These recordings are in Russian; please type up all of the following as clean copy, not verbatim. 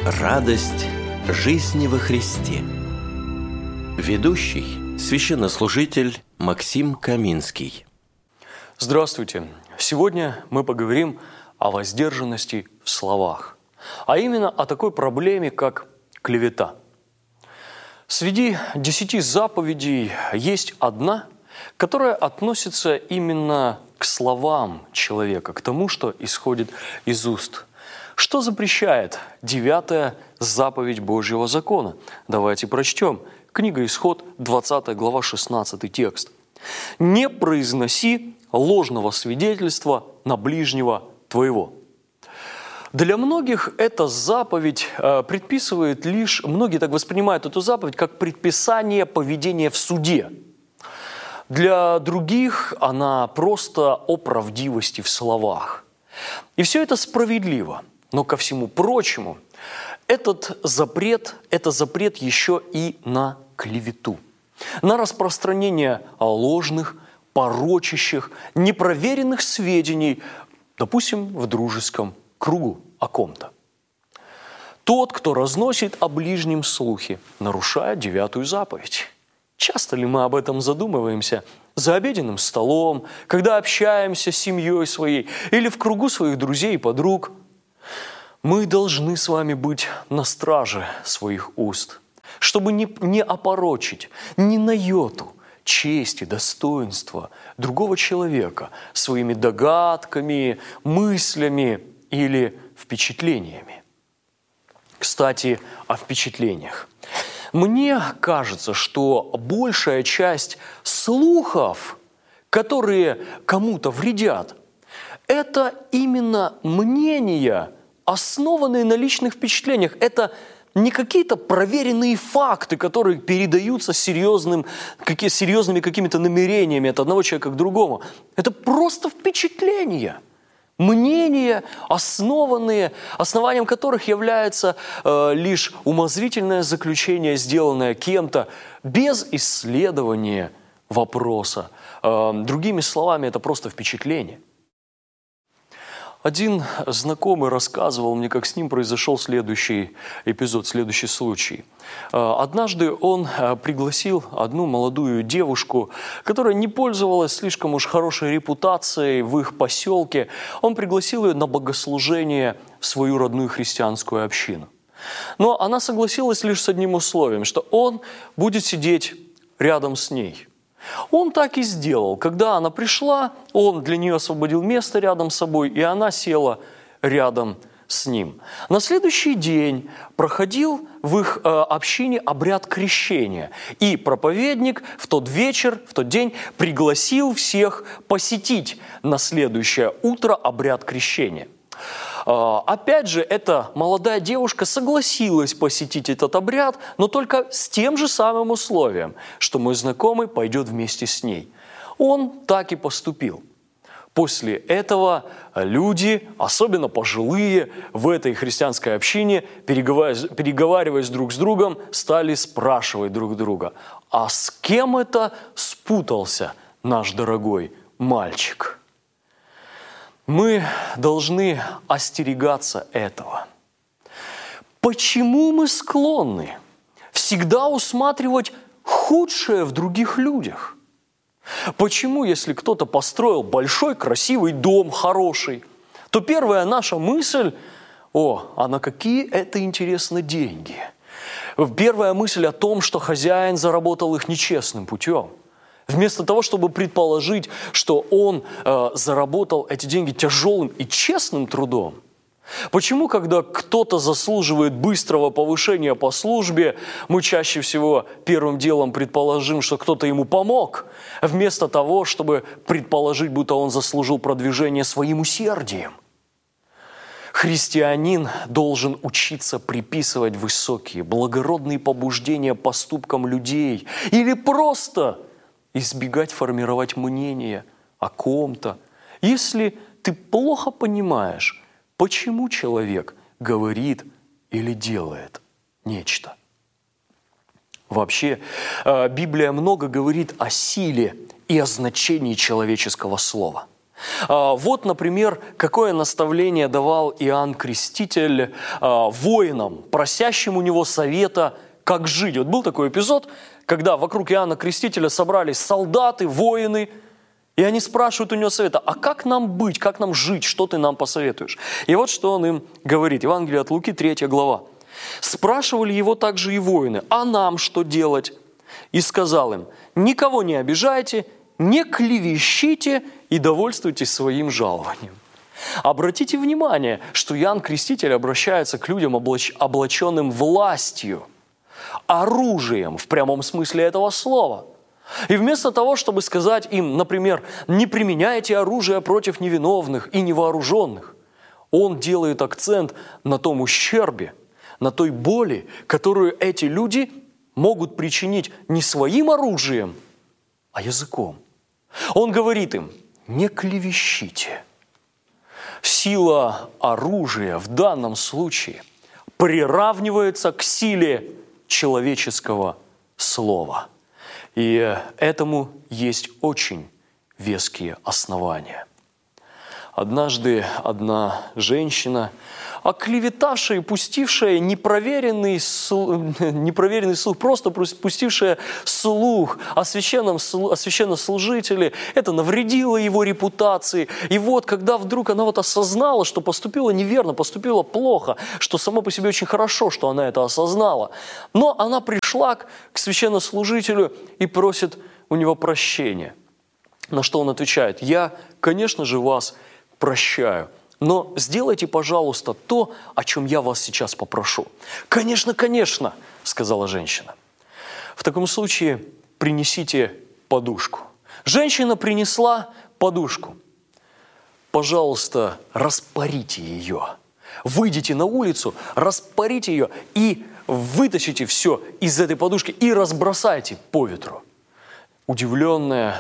Радость жизни во Христе. Ведущий священнослужитель Максим Каминский. Здравствуйте! Сегодня мы поговорим о воздержанности в словах, а именно о такой проблеме, как клевета. Среди 10 заповедей есть одна, которая относится именно к словам человека, к тому, что исходит из уст. Что запрещает 9-я заповедь Божьего закона? Давайте прочтем. Книга Исход, 20 глава, 16 текст. «Не произноси ложного свидетельства на ближнего твоего». Для многих эта заповедь предписывает лишь, многие так воспринимают эту заповедь как предписание поведения в суде. Для других она просто о правдивости в словах. И все это справедливо. Но ко всему прочему, это запрет еще и на клевету, на распространение ложных, порочащих, непроверенных сведений, допустим, в дружеском кругу о ком-то. Тот, кто разносит о ближнем слухи, нарушает 9-ю заповедь. Часто ли мы об этом задумываемся за обеденным столом, когда общаемся с семьей своей или в кругу своих друзей и подруг? Мы должны с вами быть на страже своих уст, чтобы не опорочить ни на йоту честь и достоинства другого человека своими догадками, мыслями или впечатлениями. Кстати, о впечатлениях. Мне кажется, что большая часть слухов, которые кому-то вредят, это именно мнения, основанные на личных впечатлениях. Это не какие-то проверенные факты, которые передаются серьезными какими-то намерениями от одного человека к другому. Это просто впечатления, мнения, основанием которых является лишь умозрительное заключение, сделанное кем-то без исследования вопроса. Другими словами, это просто впечатление. Один знакомый рассказывал мне, как с ним произошел следующий эпизод, следующий случай. Однажды он пригласил одну молодую девушку, которая не пользовалась слишком уж хорошей репутацией в их поселке. Он пригласил ее на богослужение в свою родную христианскую общину. Но она согласилась лишь с одним условием, что он будет сидеть рядом с ней. Он так и сделал. Когда она пришла, он для нее освободил место рядом с собой, и она села рядом с ним. На следующий день проходил в их общине обряд крещения, и проповедник в тот вечер, в тот день пригласил всех посетить на следующее утро обряд крещения. Опять же, эта молодая девушка согласилась посетить этот обряд, но только с тем же самым условием, что мой знакомый пойдет вместе с ней. Он так и поступил. После этого люди, особенно пожилые, в этой христианской общине, переговариваясь друг с другом, стали спрашивать друг друга: «А с кем это спутался наш дорогой мальчик?» Мы должны остерегаться этого. Почему мы склонны всегда усматривать худшее в других людях? Почему, если кто-то построил большой, красивый дом, хороший, то первая наша мысль: а на какие это интересно деньги? Первая мысль о том, что хозяин заработал их нечестным путем. Вместо того, чтобы предположить, что он заработал эти деньги тяжелым и честным трудом. Почему, когда кто-то заслуживает быстрого повышения по службе, мы чаще всего первым делом предположим, что кто-то ему помог, вместо того, чтобы предположить, будто он заслужил продвижение своим усердием? Христианин должен учиться приписывать высокие, благородные побуждения поступкам людей или просто избегать формировать мнение о ком-то, если ты плохо понимаешь, почему человек говорит или делает нечто. Вообще, Библия много говорит о силе и о значении человеческого слова. Вот, например, какое наставление давал Иоанн Креститель воинам, просящим у него совета, как жить. Вот был такой эпизод, когда вокруг Иоанна Крестителя собрались солдаты, воины, и они спрашивают у него совета: а как нам быть, как нам жить, что ты нам посоветуешь? И вот что он им говорит. Евангелие от Луки, 3 глава. Спрашивали его также и воины: а нам что делать? И сказал им: никого не обижайте, не клевещите и довольствуйтесь своим жалованием. Обратите внимание, что Иоанн Креститель обращается к людям, облаченным властью, оружием в прямом смысле этого слова. И вместо того, чтобы сказать им, например, не применяйте оружие против невиновных и невооруженных, он делает акцент на том ущербе, на той боли, которую эти люди могут причинить не своим оружием, а языком. Он говорит им: не клевещите. Сила оружия в данном случае приравнивается к силе человеческого слова. И этому есть очень веские основания. Однажды одна женщина, оклеветавшая и пустившая непроверенный слух, просто пустившая слух о священнослужителе, это навредило его репутации. И вот, когда вдруг она осознала, что поступила неверно, поступила плохо, что само по себе очень хорошо, что она это осознала, но она пришла к священнослужителю и просит у него прощения. На что он отвечает: я, конечно же, вас прощаю, но сделайте, пожалуйста, то, о чем я вас сейчас попрошу. «Конечно, конечно», – сказала женщина. «В таком случае принесите подушку». Женщина принесла подушку. «Пожалуйста, распорите ее. Выйдите на улицу, распорите ее и вытащите все из этой подушки и разбросайте по ветру». Удивленная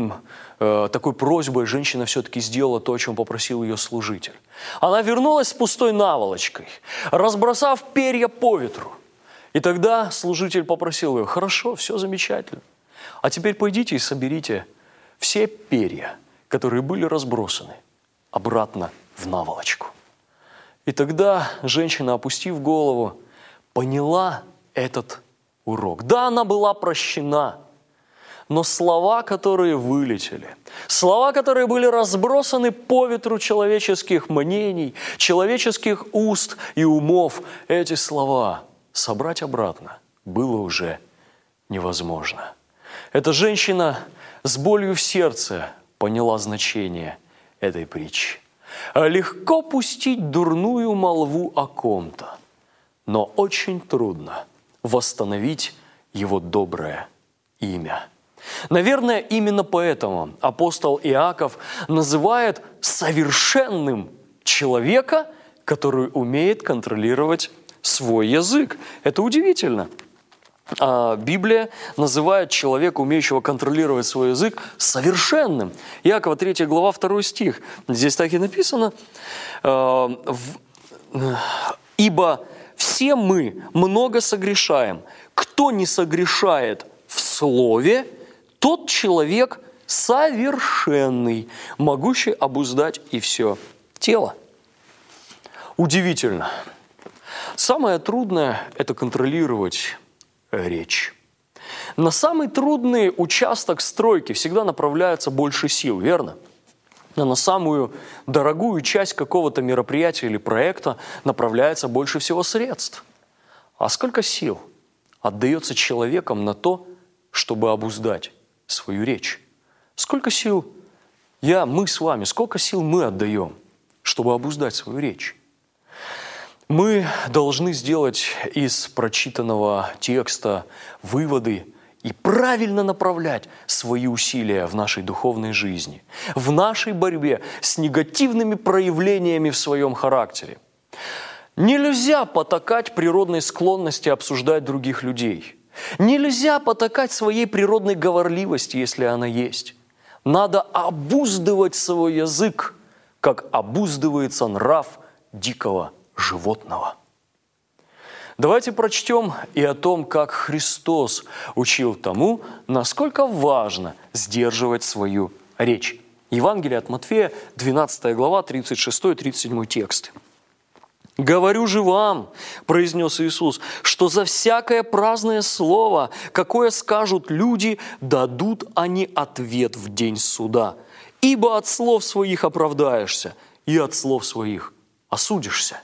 такой просьбой, женщина все-таки сделала то, о чем попросил ее служитель. Она вернулась с пустой наволочкой, разбросав перья по ветру. И тогда служитель попросил ее: хорошо, все замечательно, а теперь пойдите и соберите все перья, которые были разбросаны, обратно в наволочку. И тогда женщина, опустив голову, поняла этот урок. Да, она была прощена, но слова, которые вылетели, слова, которые были разбросаны по ветру человеческих мнений, человеческих уст и умов, эти слова собрать обратно было уже невозможно. Эта женщина с болью в сердце поняла значение этой притчи. Легко пустить дурную молву о ком-то, но очень трудно восстановить его доброе имя. Наверное, именно поэтому апостол Иаков называет совершенным человека, который умеет контролировать свой язык. Это удивительно. Библия называет человека, умеющего контролировать свой язык, совершенным. Иакова 3 глава 2 стих. Здесь так и написано: «Ибо все мы много согрешаем. Кто не согрешает в слове, тот человек совершенный, могущий обуздать и все тело». Удивительно. Самое трудное – это контролировать речь. На самый трудный участок стройки всегда направляется больше сил, верно? А на самую дорогую часть какого-то мероприятия или проекта направляется больше всего средств. А сколько сил отдается человеком на то, чтобы обуздать свою речь? Сколько сил мы с вами, сколько сил мы отдаем, чтобы обуздать свою речь? Мы должны сделать из прочитанного текста выводы и правильно направлять свои усилия в нашей духовной жизни, в нашей борьбе с негативными проявлениями в своем характере. Нельзя потакать природной склонности обсуждать других людей. Нельзя потакать своей природной говорливости, если она есть. Надо обуздывать свой язык, как обуздывается нрав дикого животного. Давайте прочтем и о том, как Христос учил тому, насколько важно сдерживать свою речь. Евангелие от Матфея, 12 глава, 36-37 тексты. «Говорю же вам, – произнес Иисус, – что за всякое праздное слово, какое скажут люди, дадут они ответ в день суда. Ибо от слов своих оправдаешься, и от слов своих осудишься».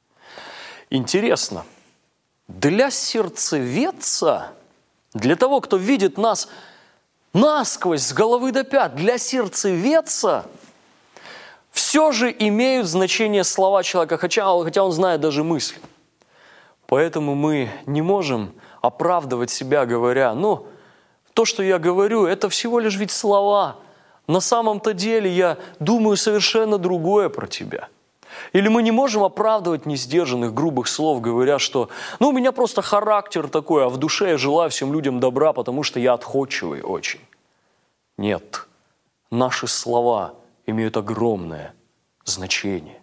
Интересно, для сердцеведца, для того, кто видит нас насквозь, с головы до пят, для сердцеведца все же имеют значение слова человека, хотя он знает даже мысль. Поэтому мы не можем оправдывать себя, говоря, то, что я говорю, это всего лишь ведь слова. На самом-то деле я думаю совершенно другое про тебя. Или мы не можем оправдывать несдержанных, грубых слов, говоря, что у меня просто характер такой, а в душе я желаю всем людям добра, потому что я отходчивый очень. Нет, наши слова имеют огромное значение.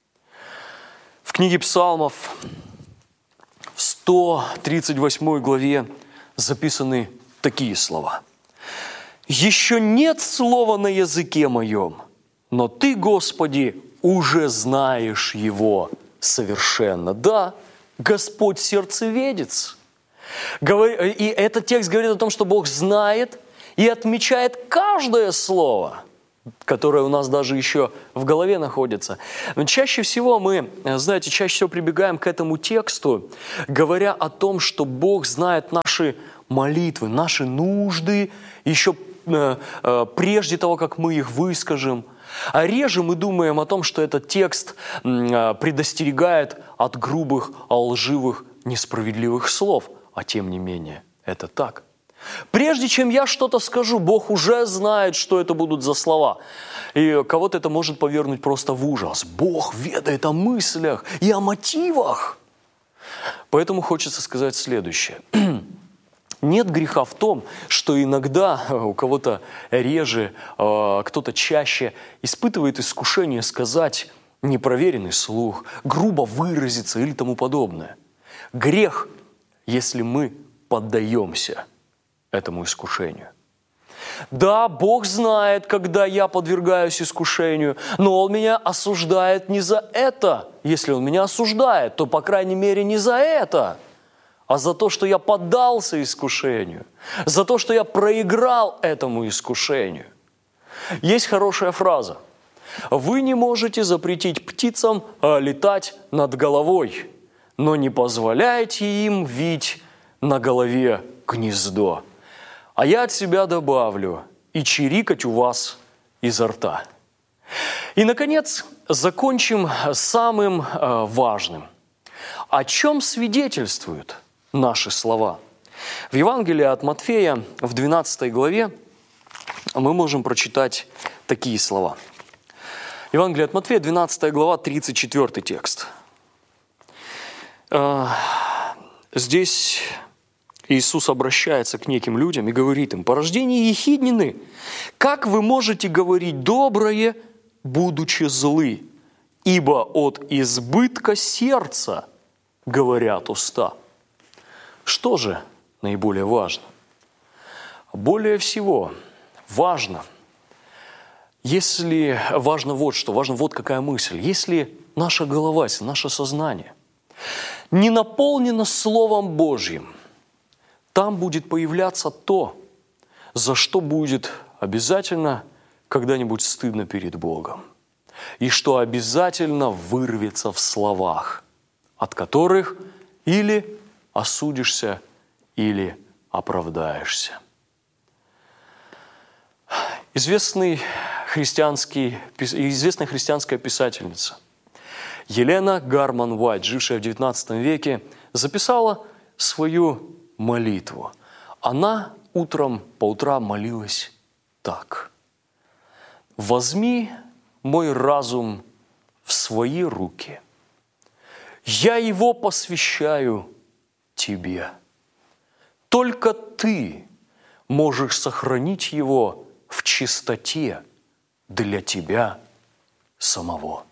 В книге Псалмов в 138 главе записаны такие слова. «Еще нет слова на языке моем, но Ты, Господи, уже знаешь его совершенно». Да, Господь сердцеведец. И этот текст говорит о том, что Бог знает и отмечает каждое слово, которое у нас даже еще в голове находится. Но чаще всего мы, чаще всего прибегаем к этому тексту, говоря о том, что Бог знает наши молитвы, наши нужды, еще прежде того, как мы их выскажем. А реже мы думаем о том, что этот текст предостерегает от грубых, лживых, несправедливых слов. А тем не менее, это так. Прежде чем я что-то скажу, Бог уже знает, что это будут за слова. И кого-то это может повернуть просто в ужас. Бог ведает о мыслях и о мотивах. Поэтому хочется сказать следующее. Нет греха в том, что иногда у кого-то реже, кто-то чаще испытывает искушение сказать непроверенный слух, грубо выразиться или тому подобное. Грех, если мы поддаемся этому искушению. Да, Бог знает, когда я подвергаюсь искушению, но Он меня осуждает не за это. Если Он меня осуждает, то, по крайней мере, не за это, а за то, что я поддался искушению, за то, что я проиграл этому искушению. Есть хорошая фраза. Вы не можете запретить птицам летать над головой, но не позволяйте им вить на голове гнездо. А я от себя добавлю, и чирикать у вас изо рта. И, наконец, закончим самым важным. О чем свидетельствуют наши слова? В Евангелии от Матфея, в 12 главе, мы можем прочитать такие слова. Евангелие от Матфея, 12 глава, 34 текст. Здесь Иисус обращается к неким людям и говорит им: «По рождении ехиднины, как вы можете говорить доброе, будучи злы? Ибо от избытка сердца говорят уста». Что же наиболее важно? Более всего важно, важно вот какая мысль. Если наша голова, если наше сознание не наполнено Словом Божьим, там будет появляться то, за что будет обязательно когда-нибудь стыдно перед Богом. И что обязательно вырвется в словах, от которых или осудишься, или оправдаешься. Известная христианская писательница Елена Гарман Уайт, жившая в XIX веке, записала свою молитву. Она по утрам молилась так: «Возьми мой разум в свои руки, я его посвящаю Тебе. Только Ты можешь сохранить его в чистоте для Тебя самого».